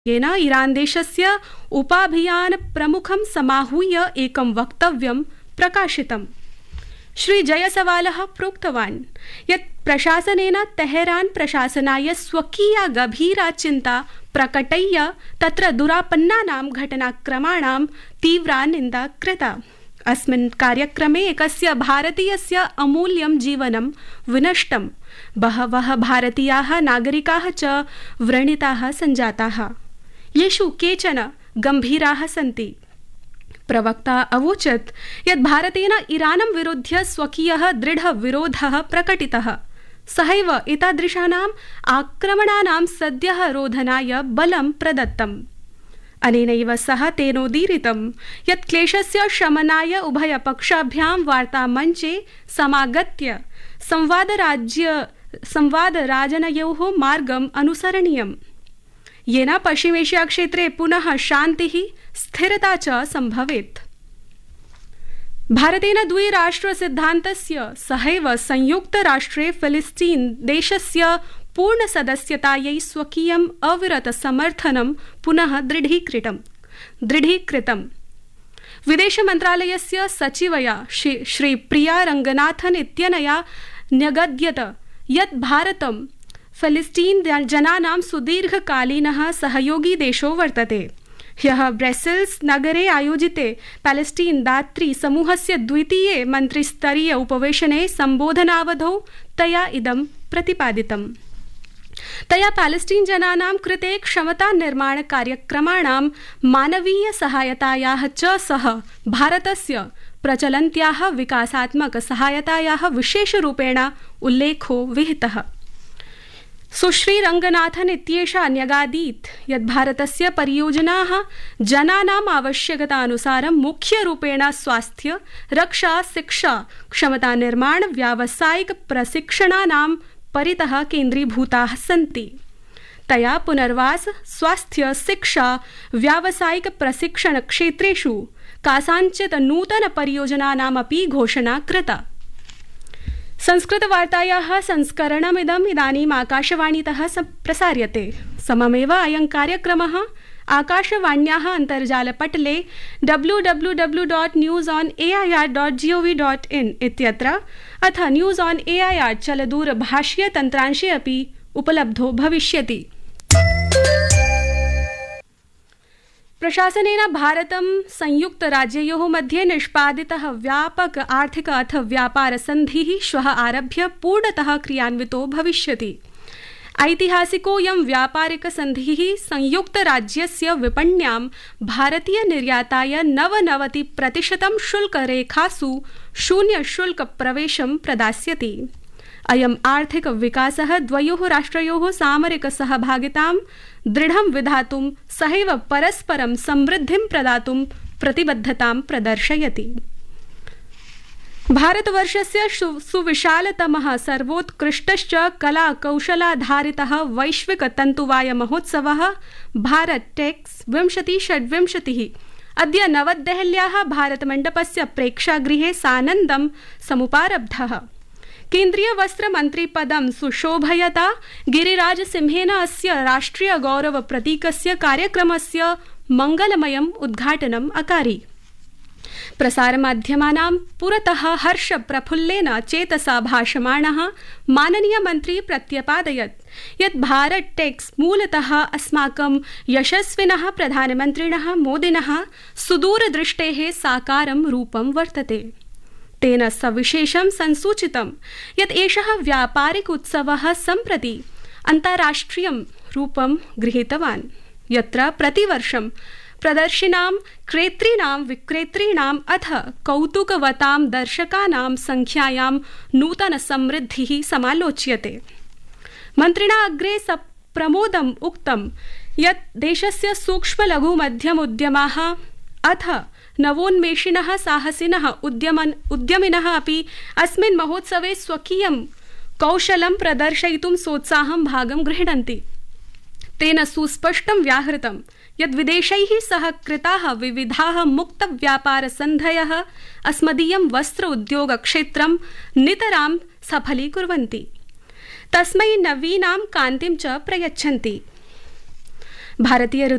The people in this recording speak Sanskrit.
येन ईरान देशस्य उपाभियान प्रमुखं समाहूय एकं वक्तव्यं प्रकाशितम्। श्री जयसवालः प्रोक्तवान् यत् प्रशासनेन तेहरान प्रशासनाय स्वकीया गभीरा चिन्ता प्रकटय्य तत्र दुरापन्नानां घटनाक्रमाणां तीव्रा निन्दा कृता। अस्मिन् कार्यक्रमे एकस्य भारतीयस्य अमूल्यं जीवनं विनष्टम्। बहवः भारतीयाः नागरिकाः च व्रणिताः सञ्जाताः, येषु केचन गम्भीराः सन्ति। प्रवक्ता अवोचत् यत् भारतेन ईरानं विरुध्य स्वकीयः दृढविरोधः प्रकटितः। सहैव एतादृशानाम् आक्रमणानां सद्यः रोधनाय बलं प्रदत्तम्। अनेनैव सह तेनोदीरितं यत् क्लेशस्य शमनाय उभयपक्षाभ्यां वार्तामञ्चे समागत्य संवादराजनयोः मार्गम् अनुसरणीयम्, येन पश्चिमेशिया क्षेत्रे पुनः शान्तिः स्थिरता च सम्भवेत्। भारतेन द्विराष्ट्रसिद्धान्तस्य सहैव संयुक्तराष्ट्रे फिलिस्तीन देशस्य पूर्णसदस्यतायै स्वकीयम् अविरतसमर्थनं पुनः दृढीकृतम्। विदेशमन्त्रालयस्य सचिवया श्री प्रिया रङ्गनाथन् इत्यनया न्यगद्यत यत् भारतं फिलिस्तीन जनानां सुदीर्घकालीनः सहयोगी देशो वर्तते। ह्यः ब्रसेल्स नगरे आयोजिते पैलेस्टीन दात्री समूहस्य द्वितीये मन्त्रिस्तरीय उपवेशने सम्बोधनावधौ तया इदं प्रतिपादितम्। तया पैलेस्टीन जनानां कृते क्षमता निर्माण कार्यक्रमाणां मानवीय सहायतायाः च सह भारतस्य प्रचलन्त्याः विकासात्मक सहायतायाः विशेषरूपेण उल्लेखो विहितः। सुश्री रङ्गनाथन् इत्येषा न्यगादीत् यत् भारतस्य परियोजनाः जनानाम् आवश्यकतानुसारं मुख्यरूपेण स्वास्थ्य, रक्षा, शिक्षा, क्षमता निर्माण, व्यावसायिक प्रशिक्षणानां परितः केन्द्रीभूताः सन्ति। तया पुनर्वास, स्वास्थ्य, शिक्षा, व्यावसायिक प्रशिक्षण क्षेत्रेषु कासाञ्चित् नूतन परियोजनानामपि घोषणा कृता। संस्कृतवार्तायाः संस्करणमिदम् इदानीम् आकाशवाणीतः प्रसार्यते। सममेव अयं कार्यक्रमः आकाशवाण्याः अन्तर्जालपटले www.newsonair.gov.in इत्यत्र अथ न्यूज़ ऑन एआईआर चलदूरभाषीय तन्त्रांशे अपि उपलब्धो भविष्यति। प्रशासनेन भारतं संयुक्तराज्ययोः मध्ये निष्पादितः व्यापक आर्थिक अथ व्यापार सन्धिः श्वः आरभ्य पूर्णतः क्रियान्वितो भविष्यति। ऐतिहासिकोऽयं व्यापारिक सन्धिः संयुक्तराज्यस्य विपण्यां भारतीय निर्याताय 99% शुल्करेखासु शून्य शुल्क प्रवेशं प्रदास्यति। अयम् आर्थिक विकासः द्वयोः राष्ट्रयोः सामरिक सहभागितां दृढं विधातुं सहैव परस्परं समृद्धिं प्रदातुं प्रतिबद्धतां प्रदर्शयति। भारतवर्षस्य सुविशालतमः सर्वोत्कृष्टश्च कला कौशलाधारितः वैश्विक तन्तुवाय महोत्सवः भारत टेक्स 2026 अद्य नवदेहल्याः भारतमण्डपस्य प्रेक्षागृहे सानन्दं समुपारब्धः। केन्द्रीय वस्त्र मन्त्रिपदं सुशोभयता गिरिराज सिंहेन अस्य राष्ट्रिय गौरव प्रतीकस्य कार्यक्रमस्य मङ्गलमयम् उद्घाटनम् अकारि। प्रसारमाध्यमानां पुरतः हर्ष प्रफुल्लेन चेतसा भाषमाणः माननीय मन्त्री प्रत्यपादयत् यत् भारत टेक्स मूलतः अस्माकं यशस्विनः प्रधानमन्त्रिणः मोदिनः सुदूरदृष्टेः साकारं रूपं वर्तते। तेन सविशेषं संसूचितं यत् एषः व्यापारिक उत्सवः सम्प्रति अन्ताराष्ट्रियं रूपं गृहीतवान्, यत्र प्रतिवर्षं प्रदर्शिनां क्रेतॄणां विक्रेतॄणाम् अथ कौतुकवतां दर्शकानां संख्यायां नूतन समृद्धिः समालोच्यते। मन्त्रिणा अग्रे सप्रमोदम् उक्तं यत् देशस्य सूक्ष्म लघु मध्यम उद्यमाः अथ नवोन्मेषिणः साहसिनः उद्यमिनः अपि अस्मिन् महोत्सवे स्वकीयं कौशलं प्रदर्शयितुं सोत्साहं भागं गृह्णन्ति। तेन सुस्पष्टं व्याहृतं यत् विदेशैः सह कृताः विविधाः मुक्तव्यापारसन्धयः अस्मदीयं वस्त्र उद्योगक्षेत्रं नितरां सफलीकुर्वन्ति, तस्मै नवीनां कान्तिं च प्रयच्छन्ति। भारतीय